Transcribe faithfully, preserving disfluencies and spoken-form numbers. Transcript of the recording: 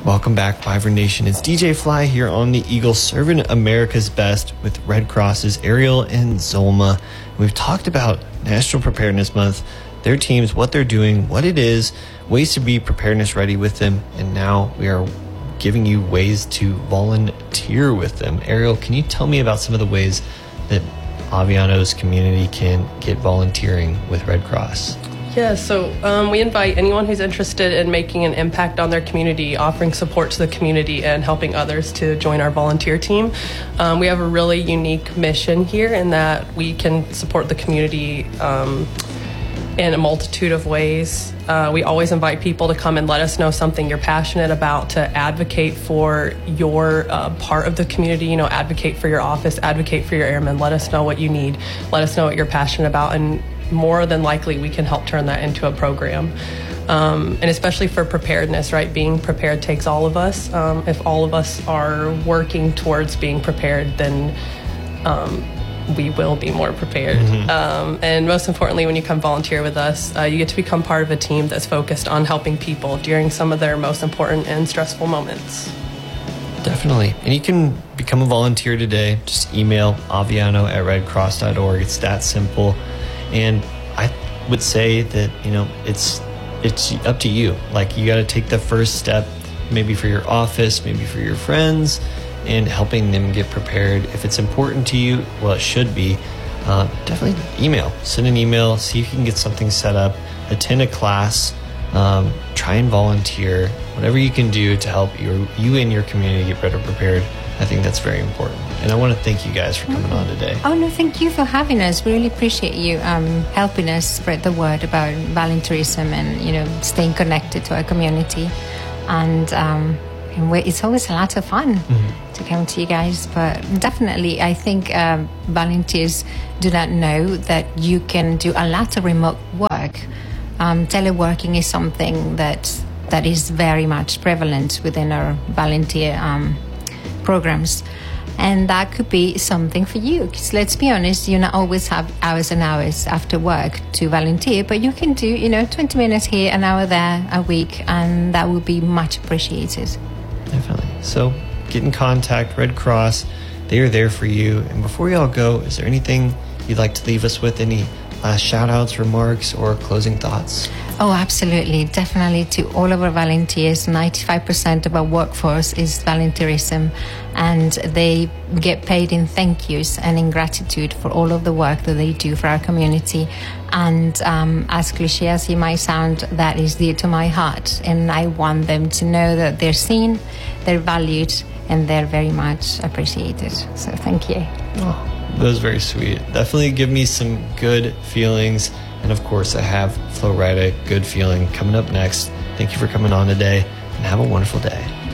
Welcome back, Wyvern Nation. It's D J Fly here on the Eagle, serving America's best with Red Cross's Ariel and Zolma. We've talked about National Preparedness Month, their teams, what they're doing, what it is, ways to be preparedness ready with them, and now we are giving you ways to volunteer with them. Ariel, can you tell me about some of the ways that Aviano's community can get volunteering with Red Cross? Yeah, so um, we invite anyone who's interested in making an impact on their community, offering support to the community, and helping others to join our volunteer team. Um, we have a really unique mission here in that we can support the community um, in a multitude of ways. Uh, we always invite people to come and let us know something you're passionate about, to advocate for your uh, part of the community, you know, advocate for your office, advocate for your airmen. Let us know what you need. Let us know what you're passionate about, and more than likely we can help turn that into a program. Um, and especially for preparedness, right? Being prepared takes all of us. Um, if all of us are working towards being prepared, then um, we will be more prepared. Mm-hmm. Um, and most importantly, when you come volunteer with us, uh, you get to become part of a team that's focused on helping people during some of their most important and stressful moments. Definitely. And you can become a volunteer today. Just email aviano at red cross dot org. It's that simple. And I would say that, you know, it's it's up to you. Like, you got to take the first step, maybe for your office, maybe for your friends, and helping them get prepared. If it's important to you, well, it should be. Uh, definitely email. Send an email. See if you can get something set up. Attend a class. Um, try and volunteer. Whatever you can do to help your, you and your community get better prepared. I think that's very important. And I want to thank you guys for coming on today. Oh, no, thank you for having us. We really appreciate you um, helping us spread the word about volunteerism and, you know, staying connected to our community. And, um, and we, it's always a lot of fun mm-hmm. to come to you guys. But definitely, I think um, volunteers do not know that you can do a lot of remote work. Um, teleworking is something that that is very much prevalent within our volunteer um programs, and that could be something for you, because let's be honest, you not always have hours and hours after work to volunteer, but you can do, you know, twenty minutes here, an hour there a week, and that would be much appreciated. Definitely. So get in contact. Red Cross, they are there for you. And before we all go, is there anything you'd like to leave us with? Any last shout outs, remarks, or closing thoughts? Oh, absolutely. Definitely to all of our volunteers. ninety-five percent of our workforce is volunteerism, and they get paid in thank yous and in gratitude for all of the work that they do for our community. And um, as cliche as it might sound, that is dear to my heart. And I want them to know that they're seen, they're valued, and they're very much appreciated. So thank you. Oh, that was very sweet. Definitely give me some good feelings. And of course, I have Flo Rida, Good Feeling, coming up next. Thank you for coming on today, and have a wonderful day.